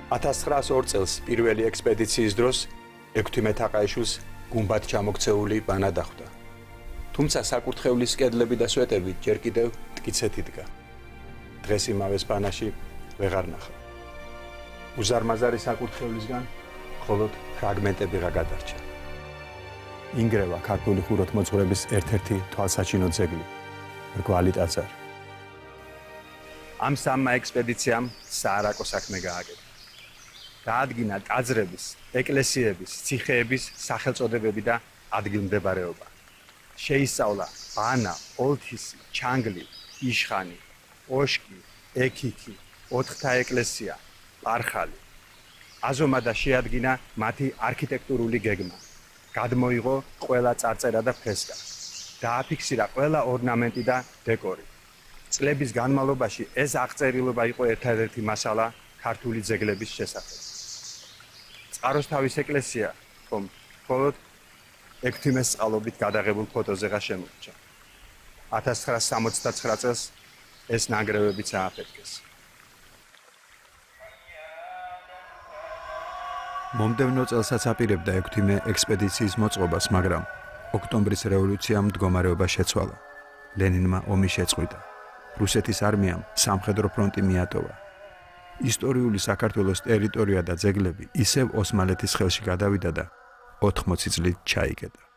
1902 წელს პირველი ექსპედიციის დროს ექვთიმე თაყაიშვილს გუმბად ჩამოქცეული ბანა დახვდა. თუმცა საკურთხევლის კედლები და სვეტები ჯერ კიდევ მტკიცედ იდგა. დღეს იმავე ბანაში ვეღარ ნახავ. უზარმაზარი საკურთხევლისგან მხოლოდ ფრაგმენტებიღა გადარჩა. ინგრევა ქართული ხუროთმოძღვრების ერთ-ერთი თვალსაჩინო ძეგლი, რგვალი ტაძარი. ამ სამმა ექსპედიციამ საარაკო საქმე გააკეთა. დაადგინა ტაძრების, ეკლესიების, ციხეების სახელწოდებები და ადგილმდებარეობა. შეისწავლა ბანა, ოლთისი, ჩანგლი, იშხანი, ოშკი, ექიქი, ოთხთა ეკლესია, პარხალი. აზომადა შეადგინა მათი არქიტექტურული გეგმა. გადმოიღო ყველა წარწერა და ფრესკა. დააფიქსირა ყველა ორნამენტი და დეკორი. წლების განმავლობაში ეს აღწერილობა იყო ერთადერთი მასალა ქართული ძეგლების შესახებ. წყაროსთავის ეკლესია, ხომ, მხოლოდ ექვთიმეს წყალობით გადაღებულ ფოტოზეღა შემორჩა. 1969 წელს ეს ნანგრევებიც ააფეთქეს. მომდევნო წელსაც აპირებდა ექვთიმე ექსპედიციის მოწყობას, მაგრამ ოქტომბრის რევოლუციამ მდგომარეობა შეცვალა. ლენინმა ომი შეწყვიტა. რუსეთის არმიამ სამხედრო ფრონტი მიატოვა. ისტორიული საქართველოს ტერიტორია და ძეგლები ისევ ოსმალეთის ხელში გადავიდა და 80 წლით ჩაიგდა.